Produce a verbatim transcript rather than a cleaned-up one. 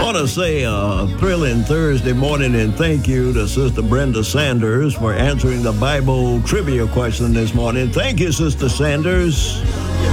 want to say a thrilling Thursday morning and thank you to Sister Brenda Sanders for answering the Bible trivia question this morning. Thank you, Sister Sanders.